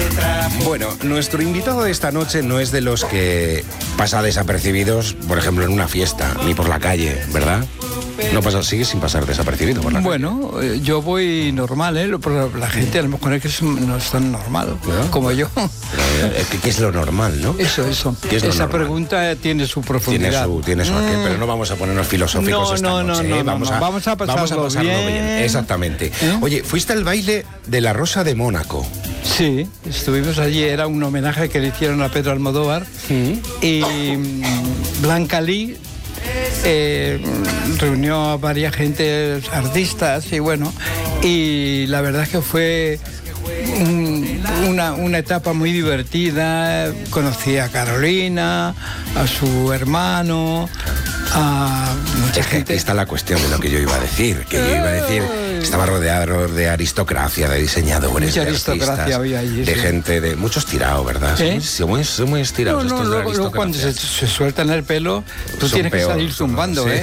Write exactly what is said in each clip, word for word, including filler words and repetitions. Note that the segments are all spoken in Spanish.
Bueno, nuestro invitado de esta noche no es de los que pasa desapercibidos, por ejemplo, en una fiesta, ni por la calle, ¿verdad? No pasa, sigue sin pasar desapercibido por la bueno, calle. Bueno, yo voy normal, ¿eh? Pero la gente a lo mejor es que no es tan normal, ¿no? Como yo. Pero, ¿qué es lo normal, no? Eso, eso. ¿Qué es lo Esa normal? Pregunta tiene su profundidad. Tiene su, tiene su aquel, mm. pero no vamos a ponernos filosóficos no, esta no, noche. No, ¿eh? no, vamos, no, a, vamos a pasarlo, vamos a pasarlo bien. bien. Exactamente. ¿Eh? Oye, fuiste al baile de la Rosa de Mónaco. Sí, estuvimos allí, era un homenaje que le hicieron a Pedro Almodóvar. ¿Sí? Y Blanca Lee eh, reunió a varias gente, artistas, y bueno, y la verdad es que fue un, una, una etapa muy divertida. Conocí a Carolina, a su hermano, a mucha es que gente. Aquí está la cuestión de lo que yo iba a decir, que yo iba a decir, estaba rodeado de aristocracia, de diseñadores, mucha de aristocracia artistas, había allí, de sí. gente, de muchos tirados, ¿verdad? ¿Eh? Son muy, son muy estirados no, no, estos de la luego, luego cuando se, se sueltan el pelo, tú son tienes peor, que salir zumbando, ¿sí? ¿eh?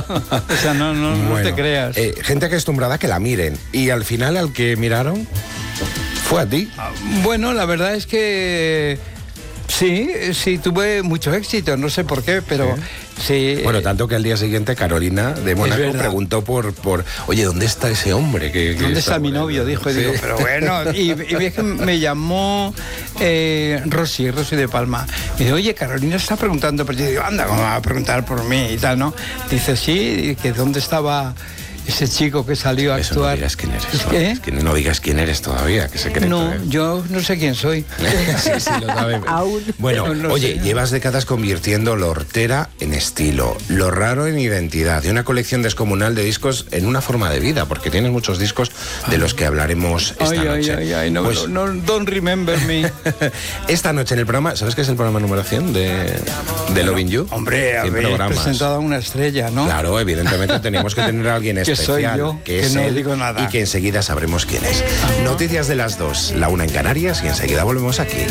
O sea, no, no, bueno, no te creas. Eh, gente acostumbrada a que la miren, y al final al que miraron fue a ti. Bueno, la verdad es que sí, sí, tuve mucho éxito, no sé por qué, pero sí. sí bueno, tanto que al día siguiente Carolina de Mónaco preguntó por, por, oye, ¿dónde está ese hombre? Que, que ¿Dónde está, está mi novio? Dijo, y sí. digo, pero bueno, y, y es que me llamó eh, Rosy, Rosy de Palma. Me dice, oye, Carolina está preguntando, pero yo digo, anda, ¿cómo va a preguntar por mí y tal, no? Dice, sí, que dónde estaba ese chico que salió a Eso actuar. No digas quién eres. ¿Qué? Es que no digas quién eres todavía, que secreto. No, ¿eh? yo no sé quién soy. sí, sí, lo sabe. Aún. Bueno, no oye, sé. llevas décadas convirtiendo lo hortera en estilo, lo raro en identidad, y una colección descomunal de discos en una forma de vida, porque tienes muchos discos de los que hablaremos esta ay, noche. Ay, ay, ay, no, pues, no, no, don't remember me. Esta noche en el programa, ¿sabes qué es el programa número cien de, de Loving You? Hombre, habéis presentado a una estrella, ¿no? Claro, evidentemente teníamos que tener a alguien que especial. soy yo, que, que es no él, digo nada. Y que enseguida sabremos quién es. Noticias de las dos, la una en Canarias, y enseguida volvemos aquí.